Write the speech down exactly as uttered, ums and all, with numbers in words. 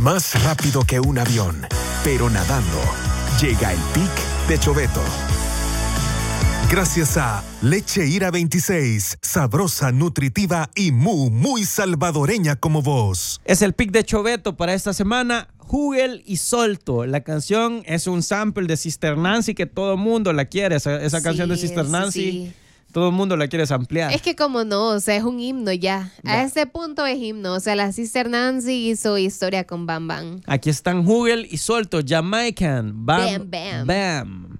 Más rápido que un avión, pero nadando. Llega el pic de Choveto. Gracias a Leche Ira veintiséis, sabrosa, nutritiva y muy, muy salvadoreña como vos. Es el pic de Choveto para esta semana. Jugel y Solto. La canción es un sample de Sister Nancy que todo el mundo la quiere. Esa, esa sí, canción de Sister Nancy, sí. Todo el mundo la quiere ampliar. Es que como no, o sea, es un himno ya. ya. A ese punto es himno. O sea, la Sister Nancy hizo historia con Bam Bam. Aquí están Jugel y Solto, Jamaican. Bam, bam, bam. Bam.